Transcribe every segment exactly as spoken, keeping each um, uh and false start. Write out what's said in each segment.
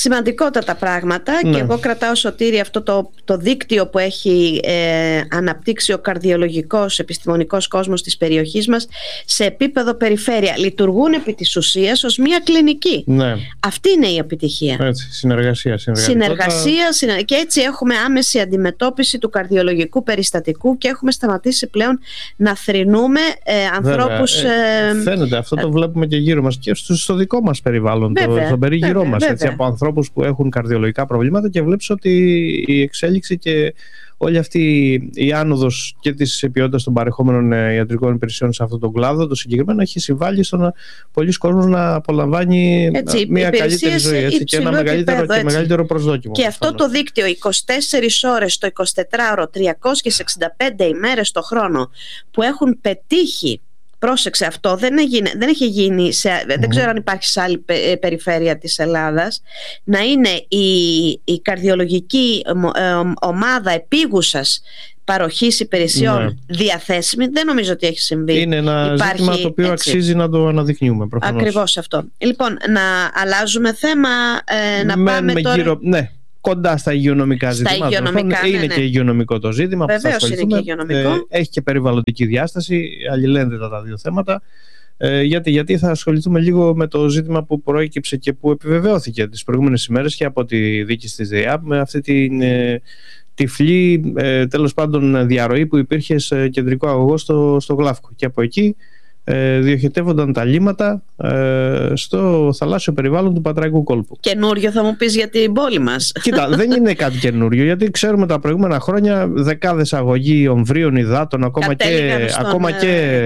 Σημαντικότατα πράγματα, ναι. Και εγώ κρατάω, Σωτήρη, αυτό το, το δίκτυο που έχει ε, αναπτύξει ο καρδιολογικός επιστημονικός κόσμος της περιοχής μας σε επίπεδο περιφέρεια. Λειτουργούν επί της ουσίας ως μια κλινική. Ναι. Αυτή είναι η επιτυχία. Έτσι, συνεργασία. Συνεργασία συνεργα... και έτσι έχουμε άμεση αντιμετώπιση του καρδιολογικού περιστατικού και έχουμε σταματήσει πλέον να θρηνούμε ε, ανθρώπους. Ε, ε, φαίνεται, αυτό το βλέπουμε και γύρω μας και στο, στο δικό μας περιβάλλον, βέβαια, το, στον περίγυρό μας. Έτσι, από ανθρώπους που έχουν καρδιολογικά προβλήματα, και βλέπεις ότι η εξέλιξη και όλη αυτή η άνοδος και της ποιότητας των παρεχόμενων ιατρικών υπηρεσιών σε αυτόν τον κλάδο, το συγκεκριμένο, έχει συμβάλει στο να πολλοί κόσμος να απολαμβάνει έτσι, μια καλύτερη ζωή, έτσι, και ένα μεγαλύτερο, επίπεδο, και μεγαλύτερο προσδόκιμο. Και αυτό το δίκτυο είκοσι τέσσερις ώρες το εικοσιτετράωρο, τριακόσιες εξήντα πέντε ημέρες το χρόνο, που έχουν πετύχει. Πρόσεξε, αυτό δεν, έγινε, δεν έχει γίνει σε, mm-hmm. δεν ξέρω αν υπάρχει σε άλλη περιφέρεια της Ελλάδας, να είναι η, η καρδιολογική ομάδα επίγουσας παροχής υπηρεσιών, ναι, διαθέσιμη. Δεν νομίζω ότι έχει συμβεί. Είναι ένα υπάρχει, ζήτημα το οποίο έτσι, αξίζει να το αναδεικνύουμε προφανώς. Ακριβώς αυτό. Λοιπόν, να αλλάζουμε θέμα, ε, να Με, πάμε με τώρα... Γύρω, ναι. Κοντά στα υγειονομικά στα ζητήματα. Υγειονομικά, είναι ναι, ναι. και υγειονομικό το ζήτημα. Βεβαίως είναι και υγειονομικό. Ε, έχει και περιβαλλοντική διάσταση. Αλληλένδετα τα δύο θέματα. Ε, γιατί, γιατί θα ασχοληθούμε λίγο με το ζήτημα που προέκυψε και που επιβεβαιώθηκε τις προηγούμενες ημέρες και από τη δίκη της ΔΕΙΑΠ, με αυτή την ε, τυφλή ε, τέλος πάντων διαρροή που υπήρχε σε κεντρικό αγωγό στο, στο Γλαύκο. Και από εκεί Ε, διοχετεύονταν τα λίμματα ε, στο θαλάσσιο περιβάλλον του Πατραϊκού κόλπου. Καινούριο θα μου πεις για την πόλη μας. Κοίτα, δεν είναι κάτι καινούριο, γιατί ξέρουμε τα προηγούμενα χρόνια δεκάδες αγωγοί ομβρίων, υδάτων, ακόμα και, στον, ακόμα και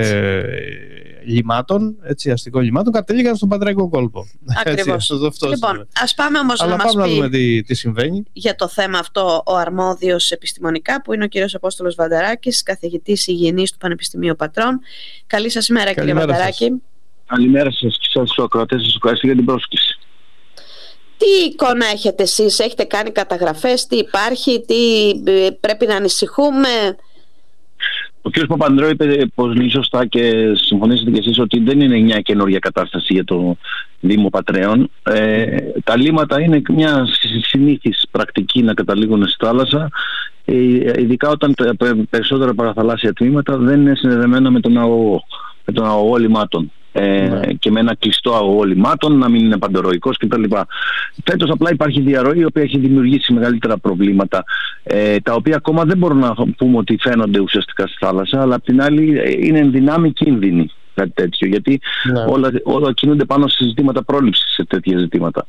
λιμάτων, έτσι, αστικών λιμάτων, κατέληγαν στον Πατραϊκό κόλπο. Ακριβώς. Λοιπόν, ας πάμε όμως Αλλά να μας πάμε πει να δούμε τι, τι συμβαίνει για το θέμα αυτό ο αρμόδιος επιστημονικά, που είναι ο κύριος Απόστολος Βανταράκης, καθηγητής υγιεινής του Πανεπιστημίου Πατρών. Καλή σας ημέρα, κύριε Βανταράκη. Καλημέρα σας και σας ακροατές, σας ευχαριστώ για την πρόσκληση. Τι εικόνα έχετε εσείς, έχετε κάνει καταγραφές, τι υπάρχει, τι πρέπει να ανησυχούμε? Ο κ. Παπανδρέου είπε πολύ σωστά και συμφωνήσατε και εσείς ότι δεν είναι μια καινούργια κατάσταση για το Δήμο Πατρέων. Ε, τα λίμματα είναι μια συνήθις πρακτική να καταλήγουν στη θάλασσα, ε, ειδικά όταν τα περισσότερα παραθαλάσσια τμήματα δεν είναι συνδεδεμένα με τον αγωγό, με τον αγωγό λιμάτων. Ε, ναι. Και με ένα κλειστό αγωγό λιμάτων, να μην είναι παντορροϊκός κτλ. Φέτος απλά υπάρχει διαρροή η οποία έχει δημιουργήσει μεγαλύτερα προβλήματα, ε, τα οποία ακόμα δεν μπορούμε να πούμε ότι φαίνονται ουσιαστικά στη θάλασσα, αλλά απ' την άλλη είναι εν δυνάμει κίνδυνοι, κάτι τέτοιο, γιατί ναι. όλα, όλα κινούνται πάνω σε ζητήματα πρόληψης σε τέτοια ζητήματα.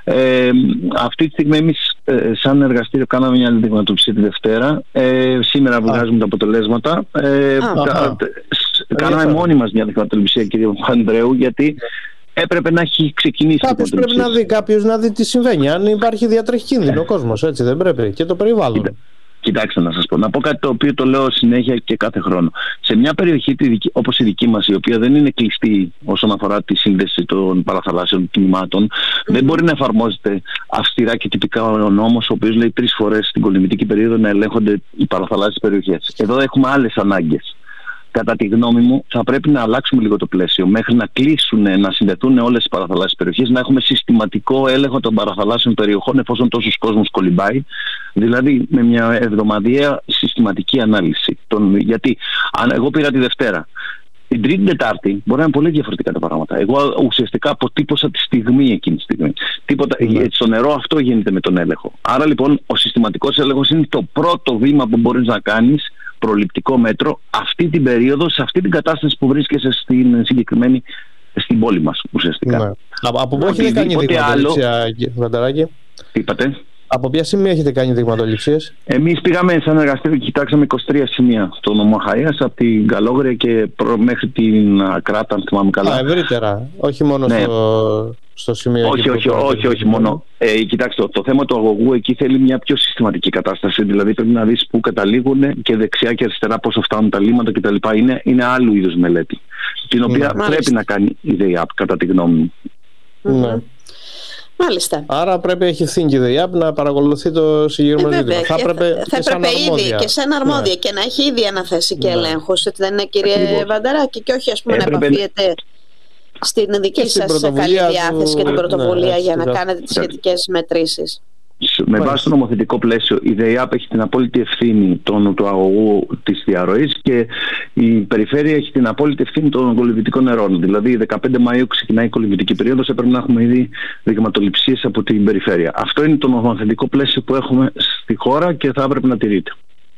Ε, αυτή τη στιγμή εμείς ε, σαν εργαστήριο κάναμε μια άλλη δειγματοληψία τη Δευτέρα. Ε, σήμερα βγάζουμε τα αποτελέσματα. Ε, α, κα, α. Κάναμε μόνοι μας μια δειγματοληψία, κύριε Παπανδρέου, γιατί έπρεπε να έχει ξεκινήσει. Κάποιος πρέπει να δει, κάποιος να δει τι συμβαίνει. Αν υπάρχει διατρέχει κίνδυνο ο κόσμος, έτσι δεν πρέπει? Και το περιβάλλον. Κοίτα, κοιτάξτε να σας πω, να πω κάτι το οποίο το λέω συνέχεια και κάθε χρόνο. Σε μια περιοχή όπως η δική μας, η οποία δεν είναι κλειστή όσον αφορά τη σύνδεση των παραθαλάσσιων κινημάτων, mm-hmm. δεν μπορεί να εφαρμόζεται αυστηρά και τυπικά ο νόμος, ο οποίος λέει τρεις φορές στην κολυμβητική περίοδο να ελέγχονται οι παραθαλάσσιες περιοχές. Εδώ έχουμε άλλες ανάγκες. Κατά τη γνώμη μου, θα πρέπει να αλλάξουμε λίγο το πλαίσιο μέχρι να κλείσουν, να συνδεθούν όλες τις παραθαλάσσιες περιοχές, να έχουμε συστηματικό έλεγχο των παραθαλάσσιων περιοχών εφόσον τόσος κόσμος κολυμπάει, δηλαδή με μια εβδομαδιαία συστηματική ανάλυση. Τον, γιατί αν εγώ πήρα τη Δευτέρα, την Τρίτη Τετάρτη μπορεί να είναι πολύ διαφορετικά τα πράγματα. Εγώ ουσιαστικά αποτύπωσα τη στιγμή εκείνη τη στιγμή. Τίποτα, mm. στο νερό αυτό γίνεται με τον έλεγχο. Άρα λοιπόν ο συστηματικός έλεγχος είναι το πρώτο βήμα που μπορείς να κάνεις, προληπτικό μέτρο, αυτή την περίοδο, σε αυτή την κατάσταση που βρίσκεσαι στην συγκεκριμένη στην πόλη μας ουσιαστικά. Ναι. Από πού έχετε κάνει δειγματοληψία, Βανταράκη? Τι είπατε? Από ποια σημεία έχετε κάνει δειγματοληψίες? Εμείς πήγαμε σαν εργαστήριο και κοιτάξαμε είκοσι τρία σημεία στο νομό Αχαΐας, από την Καλόγρια και προ, μέχρι την Ακράτα, αν θυμάμαι καλά. Α, ευρύτερα, όχι μόνο ναι. στο, στο σημείο. Όχι, όχι, όχι, όχι, όχι μόνο. Ε, κοιτάξτε, το, το θέμα του αγωγού εκεί θέλει μια πιο συστηματική κατάσταση. Δηλαδή πρέπει να δεις πού καταλήγουν και δεξιά και αριστερά πόσο φτάνουν τα λίμματα κτλ. Είναι, είναι άλλου είδους μελέτη, την οποία ναι, πρέπει να κάνει η ΔΕΙΑΠ, κατά τη γνώμη μου. Ναι. Μάλιστα. Άρα πρέπει έχει ευθύνη η ΔΕΙΑΠ να παρακολουθεί το συγκεκριμένο ε, ζήτημα. Θα έπρεπε θα και σαν ήδη και σαν αρμόδια, ναι, και να έχει ήδη αναθέσει και ναι. ελέγχους. Έτσι δεν είναι, κύριε Βανταράκη? Και όχι ας πούμε έπρεπε... να επαφίεται στην δική σας καλή διάθεση και την πρωτοβουλία, ναι, για να κάνετε τις σχετικές μετρήσεις. Με βάση το νομοθετικό πλαίσιο, η ΔΕΙΑΠ έχει την απόλυτη ευθύνη των, του αγωγού της διαρροής και η περιφέρεια έχει την απόλυτη ευθύνη των κολυμβητικών νερών. Δηλαδή, δεκαπέντε Μαΐου ξεκινάει η κολυμβητική περίοδος, έπρεπε να έχουμε ήδη δειγματοληψίες από την περιφέρεια. Αυτό είναι το νομοθετικό πλαίσιο που έχουμε στη χώρα και θα έπρεπε να τηρείται.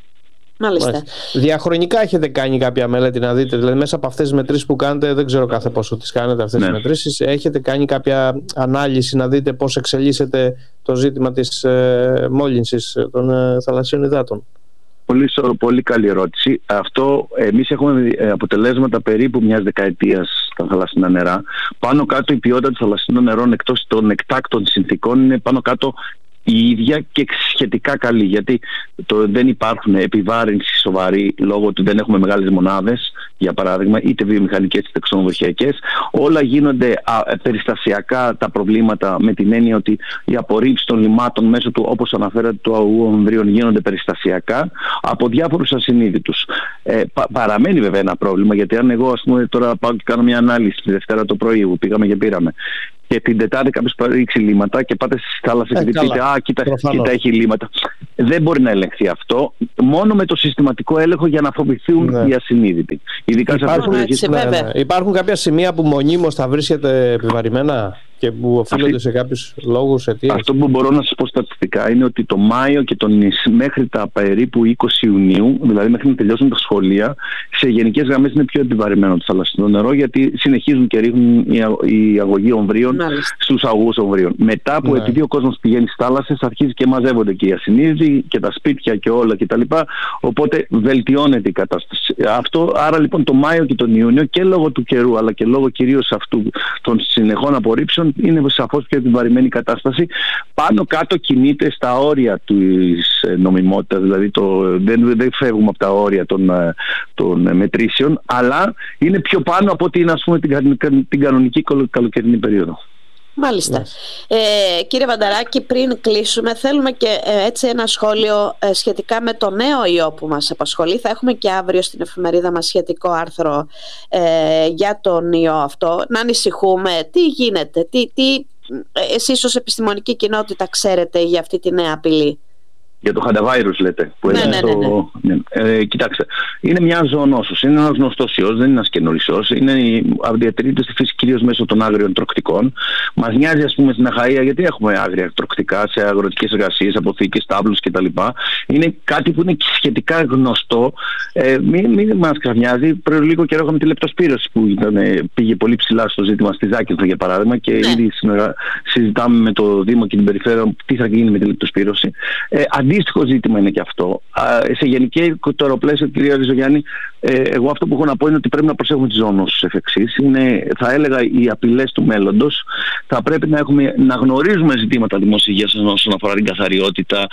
Μάλιστα. Διαχρονικά έχετε κάνει κάποια μελέτη να δείτε, δηλαδή μέσα από αυτές τις μετρήσεις που κάνετε, δεν ξέρω κάθε πόσο τις κάνετε αυτές, ναι, τις μετρήσεις, έχετε κάνει κάποια ανάλυση να δείτε πώς εξελίσσεται το ζήτημα της ε, μόλυνσης των ε, θαλασσίων υδάτων? Πολύ, πολύ καλή ερώτηση. Αυτό, εμείς έχουμε αποτελέσματα περίπου μιας δεκαετίας στα θαλασσινά νερά. Πάνω κάτω η ποιότητα των θαλασσινών νερών, εκτός των εκτάκτων συνθήκων, είναι πάνω κάτω η ίδια και σχετικά καλή, γιατί το, δεν υπάρχουν επιβάρυνση σοβαρή λόγω ότι δεν έχουμε μεγάλες μονάδες, για παράδειγμα, είτε βιομηχανικές είτε ξενοδοχειακές. Όλα γίνονται α, περιστασιακά τα προβλήματα, με την έννοια ότι οι απορρίψεις των λιμάτων μέσω του, όπως αναφέρατε, του αγωγού Ομβρίων γίνονται περιστασιακά από διάφορους ασυνείδητους. Ε, πα, παραμένει βέβαια ένα πρόβλημα, γιατί αν εγώ, ας πούμε, τώρα πάω και κάνω μια ανάλυση τη Δευτέρα το πρωί που πήγαμε και πήραμε, και την Τετάρτη κάποιος παρήξει λίματα και πάτε στη θάλασσα ε, και πείτε «Α, κοίτα, κοίτα, έχει λίματα». Δεν μπορεί να ελεγχθεί αυτό. Μόνο με το συστηματικό έλεγχο για να φοβηθούν, ναι, οι ασυνείδητοι. Ειδικά σε αυτές τις περιοχές. Ναι, ναι. Υπάρχουν κάποια σημεία που μονίμως θα βρίσκεται επιβαρημένα και που οφείλονται Αυτή... σε κάποιους λόγους, αιτίες? Αυτό που μπορώ να σας πω στατιστικά είναι ότι το Μάιο και τον μέχρι τα περίπου είκοσι Ιουνίου, δηλαδή μέχρι να τελειώσουν τα σχολεία, σε γενικές γραμμές είναι πιο επιβαρημένο το θαλασσινό νερό, γιατί συνεχίζουν και ρίχνουν οι αγωγοί Ομβρίων στους αγωγούς Ομβρίων. Μετά που, ναι, επειδή ο κόσμος πηγαίνει στις θάλασσες, αρχίζει και μαζεύονται και οι ασυνείδητοι και τα σπίτια και όλα κτλ. Οπότε βελτιώνεται η κατάσταση. Αυτό, άρα λοιπόν το Μάιο και τον Ιούνιο, και λόγω του καιρού αλλά και λόγω κυρίως αυτού των συνεχών απορρίψεων, είναι σαφώς πιο επιβαρημένη η κατάσταση. Πάνω κάτω κινείται στα όρια της νομιμότητας, δηλαδή το, δεν, δεν φεύγουμε από τα όρια των, των μετρήσεων, αλλά είναι πιο πάνω από ότι είναι, ας πούμε, την, την κανονική καλοκαιρινή περίοδο. Μάλιστα. Ε, κύριε Βανταράκη, πριν κλείσουμε, θέλουμε και ε, έτσι ένα σχόλιο ε, σχετικά με το νέο ιό που μας απασχολεί. Θα έχουμε και αύριο στην εφημερίδα μας σχετικό άρθρο ε, για τον ιό αυτό. Να ανησυχούμε, τι γίνεται, τι, τι ε, εσείς ως επιστημονική κοινότητα ξέρετε για αυτή τη νέα απειλή? Για το χανταβάιρους λέτε, που ναι, είναι ναι, ναι, το... ναι. Ε, κοιτάξτε, είναι μια ζωονόσος, είναι ένας γνωστός ιός, δεν είναι ένας καινούργιος ιός, είναι, διατηρείται στη φύση κυρίως μέσω των άγριων τροκτικών. Μας νοιάζει, ας πούμε, στην Αχαΐα, γιατί έχουμε άγρια τροκτικά σε αγροτικές εργασίες, αποθήκες, τάβλους κτλ. Είναι κάτι που είναι σχετικά γνωστό. Ε, μην, μην μας κραυνιάζει. Πριν λίγο καιρό είχαμε τη λεπτοσπύρωση που ήταν, πήγε πολύ ψηλά στο ζήτημα στη Ζάκυνθο, για παράδειγμα, και ναι, ήδη συζητάμε με το Δήμο και την Περιφέρεια τι θα γίνει με τη λεπτοσπύρωση. Ε, Αντίστοιχο ζήτημα είναι και αυτό. Σε γενικό πλαίσιο, κυρία Ριζογιάννη, εγώ αυτό που έχω να πω είναι ότι πρέπει να προσέχουμε τις ζώνες εφ' εξής. Είναι, θα έλεγα, οι απειλές του μέλλοντος. Θα πρέπει να, έχουμε, να γνωρίζουμε ζητήματα δημόσιας υγείας όσον αφορά την καθαριότητα,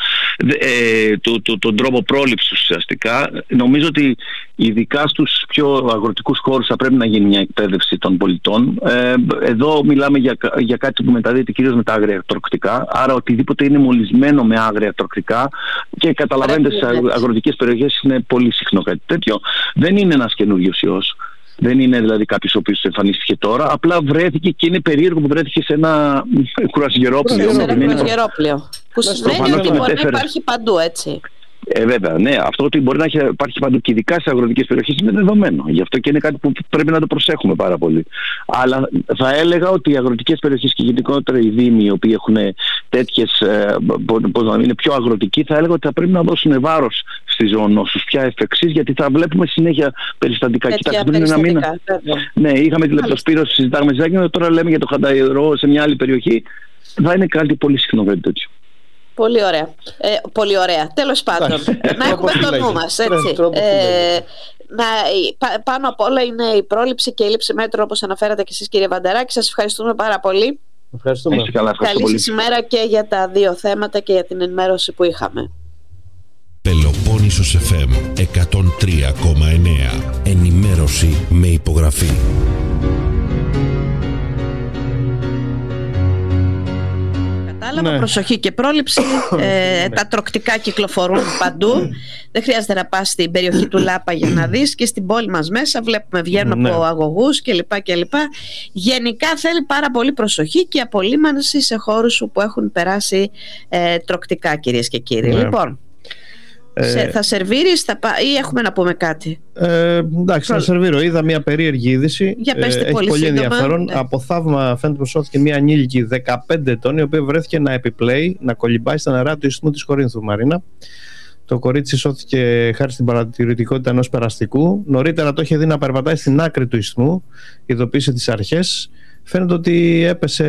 ε, το, το, τον τρόπο πρόληψης ουσιαστικά. Νομίζω ότι ειδικά στους πιο αγροτικούς χώρους θα πρέπει να γίνει μια εκπαίδευση των πολιτών. Ε, εδώ μιλάμε για, για κάτι που μεταδίδεται κυρίως με τα άγρια τροκτικά. Άρα οτιδήποτε είναι μολυσμένο με άγρια τροκτικά, και καταλαβαίνετε στις αγροτικές περιοχές είναι πολύ συχνό κάτι τέτοιο. Δεν είναι ένας καινούριος ιός. Δεν είναι δηλαδή κάποιος ο οποίος εμφανίστηκε τώρα. Απλά βρέθηκε, και είναι περίεργο που βρέθηκε σε ένα κουρασγερόπλαιο. Σε ένα κουρασγερόπλαιο. Που σημαίνει ότι μπορεί να υπάρχει παντού, έτσι. Ε, βέβαια, ναι. Αυτό ότι μπορεί να έχει, υπάρχει παντού και ειδικά σε αγροτικές περιοχές είναι δεδομένο. Γι' αυτό και είναι κάτι που πρέπει να το προσέχουμε πάρα πολύ. Αλλά θα έλεγα ότι οι αγροτικές περιοχές και γενικότερα οι δήμοι, οι οποίοι έχουν τέτοιες, ε, πώς να είναι πιο αγροτικοί, θα έλεγα ότι θα πρέπει να δώσουν βάρος στις ζωονόσους πια εφ' εξής, γιατί θα βλέπουμε συνέχεια περιστατικά. Κοιτάξτε, πριν ένα μήνα. Ναι, είχαμε τη λεπτοσπύρωση, συζητάμε στη Ζάκυνθο, τώρα λέμε για το χανταϊρό σε μια άλλη περιοχή. Θα είναι κάτι πολύ συχνό κάτι τέτοιο. Πολύ ωραία. Ε, πολύ ωραία. Τέλος πάντων, να έχουμε το νου μας, έτσι. Ε, να, πα, πάνω απ' όλα είναι η πρόληψη και η λήψη μέτρων, όπως αναφέρατε και εσείς, κύριε Βανταράκη. Σας ευχαριστούμε πάρα πολύ. Ευχαριστούμε. Καλά, Καλή σας ημέρα και για τα δύο θέματα και για την ενημέρωση που είχαμε. Πελοπόννησος εφ εμ εκατόν τρία κόμμα εννέα. Ενημέρωση με υπογραφή. κατάλαβα, ναι. προσοχή και πρόληψη. ε, τα τροκτικά κυκλοφορούν παντού. Δεν χρειάζεται να πας στην περιοχή του Λάπα για να δεις, και στην πόλη μας μέσα βλέπουμε βγαίνουν ναι. από αγωγούς κλπ. κλπ. Γενικά θέλει πάρα πολύ προσοχή και απολύμανση σε χώρους που έχουν περάσει ε, τροκτικά, κυρίες και κύριοι. Ναι. Λοιπόν, σε, θα σερβίρεις θα πά... ή έχουμε να πούμε κάτι? Ε, εντάξει, Προ... να σερβίρω. Είδα μια περίεργη είδηση. Για πέστε, ε, έχει πολύ, πολύ σύντομα. ενδιαφέρον. Ναι. Από θαύμα φαίνεται πως σώθηκε μια ανήλικη δεκαπέντε ετών, η οποία βρέθηκε να επιπλέει, να κολυμπάει στα νερά του Ισθμού της Κορίνθου, Μαρίνα. Το κορίτσι σώθηκε χάρη στην παρατηρητικότητα ενός περαστικού. Νωρίτερα το είχε δει να περπατάει στην άκρη του Ισθμού, ειδοποίησε τις αρχές. Φαίνεται ότι έπεσε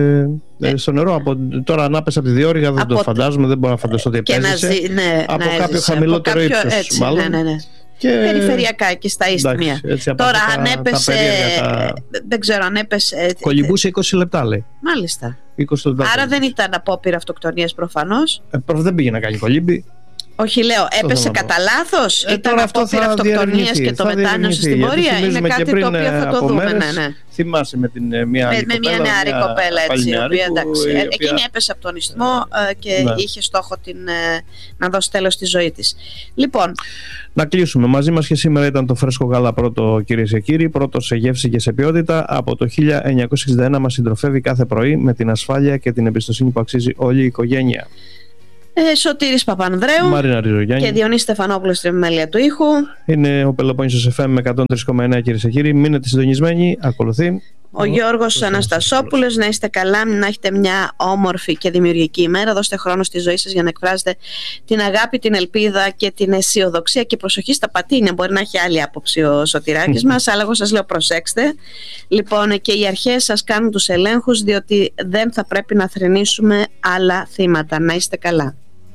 ε, στο νερό. Από, τώρα αν άπεσε από τη διόρυγα δεν από... το φαντάζομαι, δεν μπορώ να φανταστώ ότι επέζησε. Ζει, ναι, από να κάποιο έζησε, χαμηλότερο από κάποιο, ύψος έτσι, μάλλον. Ναι, ναι, ναι. Και... περιφερειακά και στα Ισθμία. Τώρα αν τα, έπεσε τα τα... δεν ξέρω αν έπεσε. Κολυμπούσε είκοσι λεπτά, λέει. Μάλιστα. είκοσι λεπτά. Άρα δεν ήταν απόπειρα αυτοκτονίας προφανώς. ε, Προφ δεν πήγε να κάνει κολύμπη. Όχι, λέω, έπεσε κατά λάθος. Ε, ήταν απόπειρα αυτοκτονίας και το μετάνιωσε στην πορεία. Είναι κάτι το οποίο θα το δούμε. Μέρες, ναι, ναι. Θυμάσαι με, την, μια, με, άλλη με κοπέλα, μια νεαρή μια κοπέλα έτσι, η οποία, εντάξει, η οποία... εκείνη έπεσε από τον ισθμό ε, και ναι. είχε στόχο την, ε, να δώσει τέλος στη ζωή της. Λοιπόν, να κλείσουμε. Μαζί μας και σήμερα ήταν το φρέσκο γάλα πρώτο, κυρίες και κύριοι, πρώτο σε γεύση και σε ποιότητα. Από το χίλια εννιακόσια εξήντα ένα μας συντροφεύει κάθε πρωί με την ασφάλεια και την εμπιστοσύνη που αξίζει όλη η οικογένεια. Ε, Σωτήρης Παπανδρέου Μαρίνα Ριζογιάννη και Διονύση Στεφανόπουλος στην επιμέλεια του ήχου. Είναι ο Πελοπόννησος εφ εμ εκατόν τρία κόμμα εννέα, κυρίες και κύριοι. Μείνετε συντονισμένοι. Ακολουθεί ο Γιώργος Αναστασόπουλος. Να είστε καλά, να έχετε μια όμορφη και δημιουργική ημέρα. Δώστε χρόνο στη ζωή σας για να εκφράσετε την αγάπη, την ελπίδα και την αισιοδοξία. Και προσοχή στα πατίνια. Μπορεί να έχει άλλη άποψη ο Σωτηράκης μας, αλλά εγώ σας λέω προσέξτε. Λοιπόν, και οι αρχές σας κάνουν τους ελέγχους, διότι δεν θα πρέπει να θρηνήσουμε άλλα θύματα. Να είστε καλά.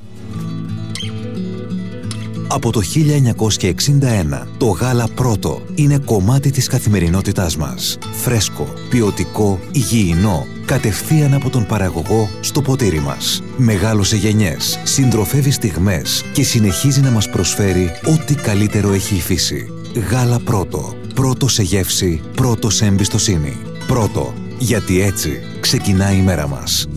Από το χίλια εννιακόσια εξήντα ένα, το γάλα πρώτο είναι κομμάτι της καθημερινότητάς μας. Φρέσκο, ποιοτικό, υγιεινό, κατευθείαν από τον παραγωγό στο ποτήρι μας. Μεγάλωσε γενιές, συντροφεύει στιγμές και συνεχίζει να μας προσφέρει ό,τι καλύτερο έχει η φύση. Γάλα πρώτο. Πρώτο σε γεύση, πρώτο σε εμπιστοσύνη. Πρώτο, γιατί έτσι ξεκινάει η μέρα μας.